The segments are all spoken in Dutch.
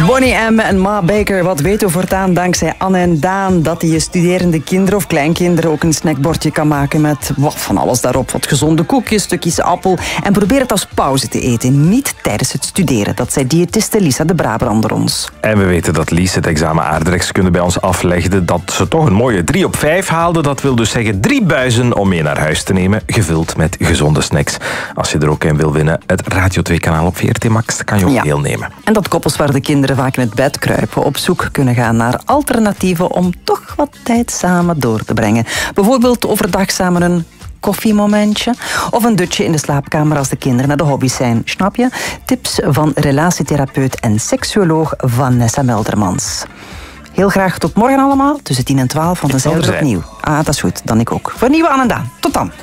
Bonnie M. en Ma Baker, wat weten we voortaan dankzij Anne en Daan? Dat je studerende kinderen of kleinkinderen ook een snackbordje kan maken met wat van alles daarop. Wat gezonde koekjes, stukjes appel. En probeer het als pauze te eten, niet tijdens het studeren. Dat zei diëtiste Lisa de Brabander ons. En we weten dat Lies het examen aardrijkskunde bij ons aflegde, dat ze toch een mooie 3 op 5 haalde. Dat wil dus zeggen 3 buizen om mee naar huis te nemen, gevuld met gezonde snacks. Als je er ook een wil winnen, het Radio 2-kanaal op VRT Max, kan je ook deelnemen. En dat koppels waar de kinderen vaak in het bed kruipen op zoek kunnen gaan naar alternatieven om toch wat tijd samen door te brengen. Bijvoorbeeld overdag samen een koffiemomentje of een dutje in de slaapkamer als de kinderen naar de hobby's zijn. Snap je? Tips van relatietherapeut en seksuoloog Vanessa Meldermans. Heel graag tot morgen allemaal, tussen 10 en 12, want dan zijn we er opnieuw. Ah, dat is goed, dan ik ook. Voor nieuwe Anne en Daan. Tot dan.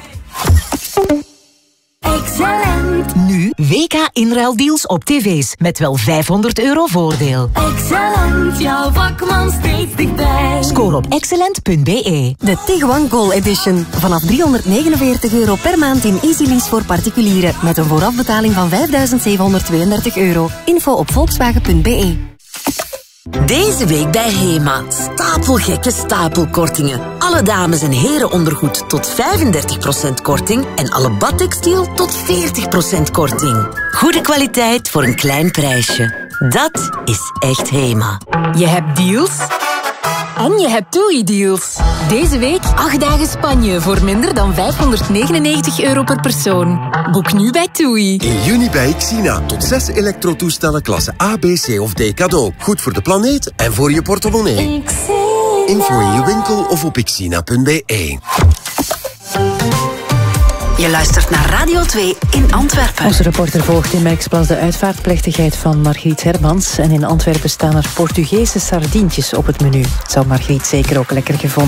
Excellent. Nu WK inruildeals op tv's met wel €500 voordeel. Excellent, jouw vakman steeds dichtbij. Scoor op excellent.be. De Tiguan Goal Edition. Vanaf €349 per maand in Easy Lease voor particulieren. Met een voorafbetaling van €5.732. Info op volkswagen.be. Deze week bij HEMA. Stapelgekke stapelkortingen. Alle dames- en herenondergoed tot 35% korting. En alle badtextiel tot 40% korting. Goede kwaliteit voor een klein prijsje. Dat is echt HEMA. Je hebt deals en je hebt TUI-deals. Deze week 8 dagen Spanje voor minder dan €599 per persoon. Boek nu bij TUI. In juni bij Xina. Tot 6 elektrotoestellen klasse A, B, C of D cadeau. Goed voor de planeet en voor je portemonnee. Info in je winkel of op xina.be. Je luistert naar Radio 2 in Antwerpen. Onze reporter volgt in Merksplas de uitvaartplechtigheid van Margriet Hermans. En in Antwerpen staan er Portugese sardientjes op het menu. Dat zou Margriet zeker ook lekker gevonden